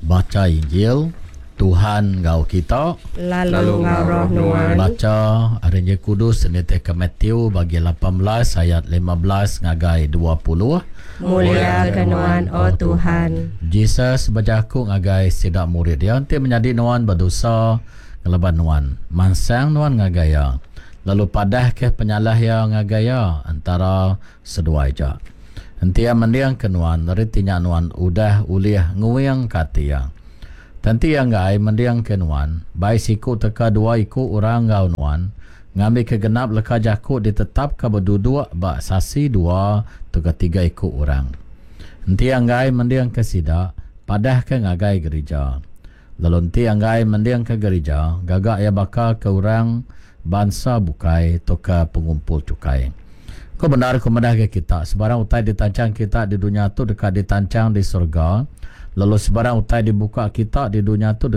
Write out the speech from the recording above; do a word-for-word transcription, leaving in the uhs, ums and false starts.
baca Injil Tuhan ngau kita lalu ngaroh nuan baca Injil Kudus senete ke Matthew bagi lapan belas ayat lima belas ngagai dua puluh. Mulia ke nuan oh Tuhan. Jesus berjaku ngagai sidak murid dia nanti menjadi nuan berdosa ngeleban nuan mansang nuan ngagaya lalu padah ke penyalah yang ngagaya antara sedua aja nanti yang mendiang ke nuan retinya nuan udah uliah nguyang katia tanti yang gai mendiang ke nuan bai siku teka dua iku orang ngau nuan ngambil kegenap leka jaku ditetap ke berduduk bak sasi dua teka tiga iku orang nanti yang gai mendiang ke sidak padah ke ngagai gereja lalu nanti yang gai mendiang ke gereja gagak ya bakal ke orang bangsa bukai toka pengumpul cukai. Kau benar kau medah ke kita sebarang utai ditancang kita di dunia tu dekat ditancang di surga lalu sebarang utai dibuka kita di dunia tu